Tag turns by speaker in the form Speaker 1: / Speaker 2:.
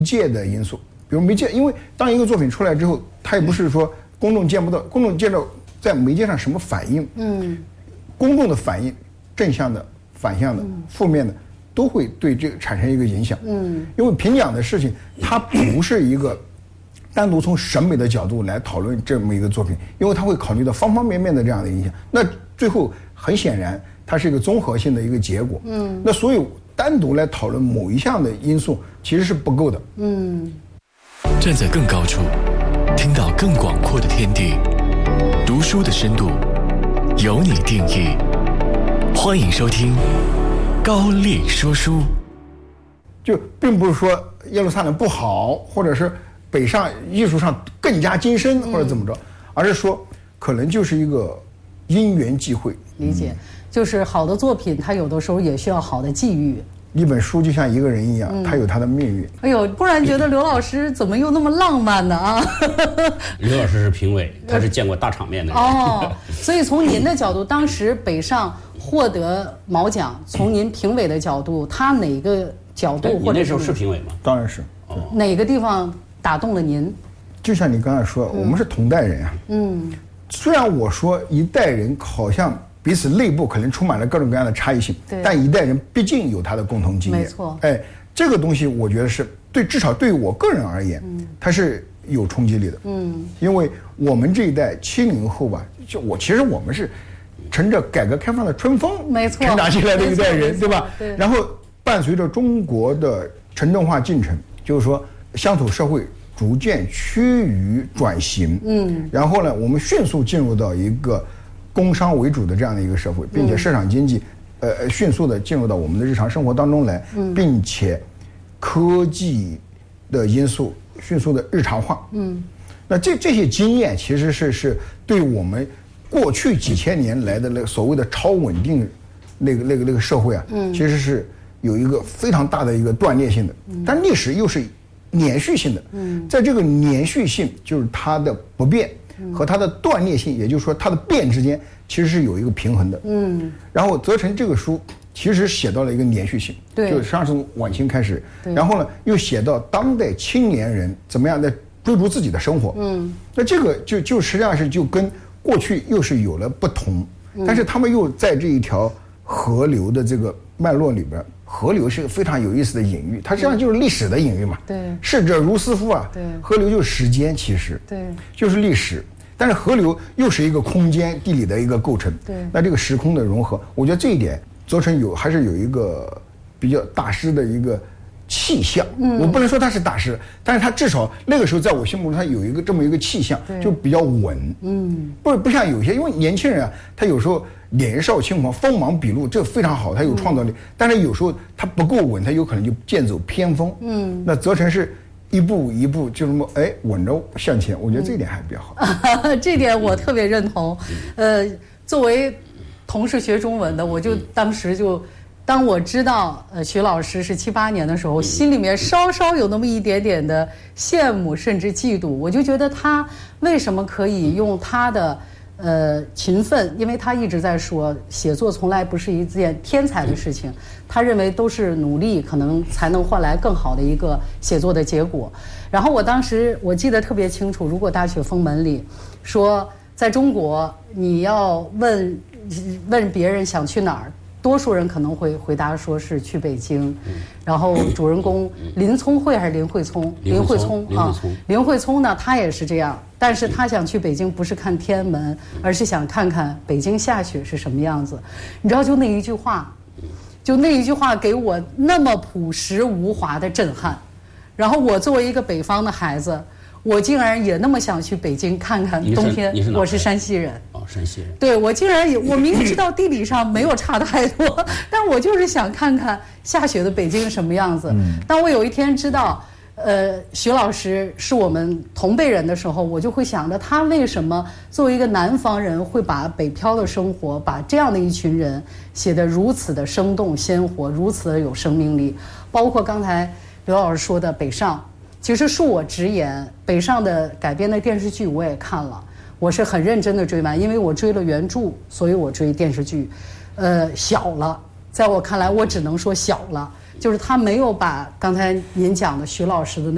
Speaker 1: 界的因素，比如媒介，因为当一个作品出来之后，它也不是说公众见不到，公众见到在媒介上什么反应，公众的反应，正向的、反向的、负面的，都会对这个产生一个影响，因为评奖的事情，它不是一个单独从审美的角度来讨论这么一个作品，因为它会考虑到方方面面的这样的影响，那最后很显然，它是一个综合性的一个结果，那所以单独来讨论某一项的因素其实是不够的，
Speaker 2: 站在更高处，听到更广阔的天地，读书的深度由你定义。欢迎收听高力说书。
Speaker 1: 就并不是说耶路撒冷不好，或者是北上艺术上更加精深，或者怎么着，而是说可能就是一个因缘际会。
Speaker 3: 理解，就是好的作品，它有的时候也需要好的际遇。
Speaker 1: 一本书就像一个人一样，他有他的命运。
Speaker 3: 哎呦，突然觉得刘老师怎么又那么浪漫呢啊？
Speaker 4: 刘老师是评委，他是见过大场面的人。
Speaker 3: 哦，所以从您的角度，当时北上获得毛奖，从您评委的角度，他哪个角度或者
Speaker 4: 你那时候是评委吗？
Speaker 1: 当然是。
Speaker 3: 哪个地方打动了您？
Speaker 1: 就像你刚才说，我们是同代人啊。虽然我说一代人好像彼此内部可能充满了各种各样的差异性，但一代人毕竟有他的共同经验。
Speaker 3: 没错。
Speaker 1: 这个东西我觉得是对，至少对于我个人而言，它是有冲击力的。因为我们这一代70后吧，其实我们是乘着改革开放的春风，
Speaker 3: 没错，
Speaker 1: 成长起来的一代人，对吧？
Speaker 3: 对。
Speaker 1: 然后伴随着中国的城镇化进程，就是说乡土社会逐渐趋于转型。然后呢，我们迅速进入到一个工商为主的这样的一个社会，并且市场经济迅速的进入到我们的日常生活当中来，并且科技的因素迅速的日常化。那这些经验其实是对我们过去几千年来的那个所谓的超稳定那个社会啊，其实是有一个非常大的一个断裂性的，但历史又是连续性的。在这个连续性，就是它的不变和它的断裂性，也就是说它的变之间其实是有一个平衡的。然后泽成这个书其实写到了一个连续性，就实际上从晚清开始，然后呢又写到当代青年人怎么样在追逐自己的生活。那这个就实际上是就跟过去又是有了不同，但是他们又在这一条河流的这个脉络里边。河流是个非常有意思的隐喻，它实际上就是历史的隐喻嘛。逝者如斯夫啊。河流就是时间，其实就是历史。但是河流又是一个空间地理的一个构成。那这个时空的融合，我觉得这一点泽成还是有一个比较大师的一个气象。我不能说他是大师，但是他至少那个时候在我心目中他有一个这么一个气象，就比较稳。不像有些，因为年轻人啊，他有时候年少轻狂，锋芒毕露，这非常好，他有创造力。但是有时候他不够稳，他有可能就剑走偏锋。那泽成是一步一步就这么稳着向前，我觉得这一点还比较好。
Speaker 3: 这点我特别认同。作为同是学中文的，我就当时就。当我知道徐老师是78年的时候，心里面稍稍有那么一点点的羡慕甚至嫉妒，我就觉得他为什么可以用他的勤奋，因为他一直在说写作从来不是一件天才的事情，他认为都是努力可能才能换来更好的一个写作的结果。然后我当时我记得特别清楚，如果大雪封门里说在中国你要问别人想去哪儿，多数人可能会回答说是去北京。然后主人公林聪慧还是林慧聪？林慧聪啊，林慧聪呢，他也是这样，但是他想去北京不是看天安门，而是想看看北京下雪是什么样子。你知道，就那一句话给我那么朴实无华的震撼。然后我作为一个北方的孩子，我竟然也那么想去北京看看冬天。我是山西人。
Speaker 4: 山西人。对，
Speaker 3: 我竟然我明明知道地理上没有差太多，但我就是想看看下雪的北京是什么样子。当我有一天知道徐老师是我们同辈人的时候，我就会想着他为什么作为一个南方人会把北漂的生活，把这样的一群人写得如此的生动鲜活，如此的有生命力。包括刚才刘老师说的北上，其实恕我直言，北上的改编的电视剧我也看了，我是很认真的追完，因为我追了原著，所以我追电视剧。小了，在我看来我只能说小了，就是他没有把刚才您讲的徐老师的那